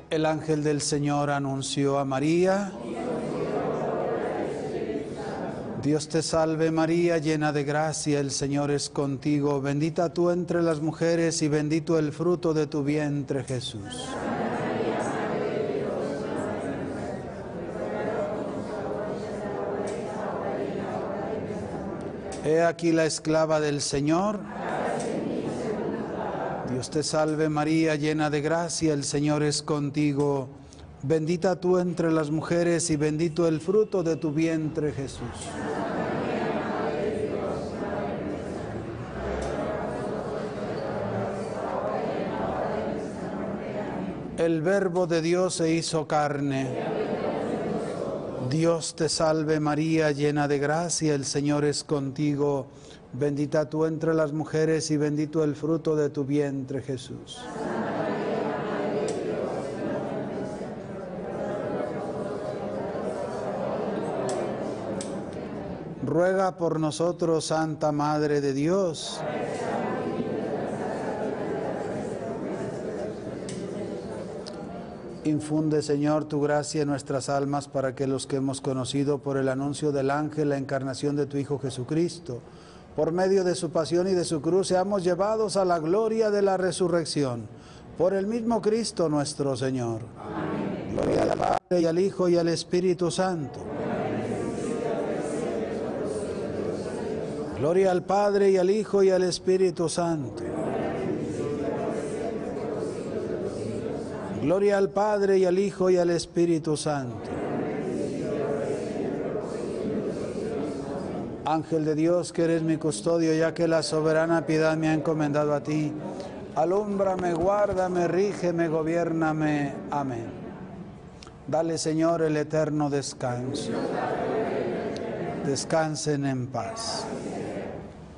El ángel del Señor anunció a María: Dios te salve María, llena de gracia, el Señor es contigo, bendita tú entre las mujeres y bendito el fruto de tu vientre, Jesús. He aquí la esclava del Señor. Dios te salve María, llena de gracia, el Señor es contigo. Bendita tú entre las mujeres y bendito el fruto de tu vientre, Jesús. El Verbo de Dios se hizo carne. Dios te salve María, llena de gracia, el Señor es contigo. Bendita tú entre las mujeres y bendito el fruto de tu vientre, Jesús. Ruega por nosotros, Santa Madre de Dios. Infunde, Señor, tu gracia en nuestras almas para que los que hemos conocido por el anuncio del ángel la encarnación de tu Hijo Jesucristo, por medio de su pasión y de su cruz, seamos llevados a la gloria de la resurrección. Por el mismo Cristo nuestro Señor. Amén. Gloria al Padre y al Hijo y al Espíritu Santo. Gloria al Padre y al Hijo y al Espíritu Santo. Gloria al Padre y al Hijo y al Espíritu Santo. Ángel de Dios, que eres mi custodio, ya que la soberana piedad me ha encomendado a ti, alúmbrame, guárdame, rígeme, gobiérname. Amén. Dale, Señor, el eterno descanso. Descansen en paz.